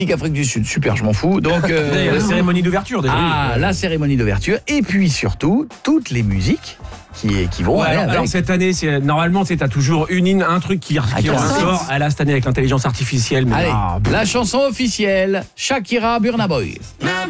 Afrique du Sud, super, je m'en fous. Donc, La cérémonie d'ouverture déjà. la cérémonie d'ouverture. Et puis surtout, toutes les musiques qui vont aller avec. Alors cette année, normalement, tu as toujours un truc qui ressort. Elle a cette année avec l'intelligence artificielle. Mais Allez, la chanson officielle, Shakira, Burna Boy.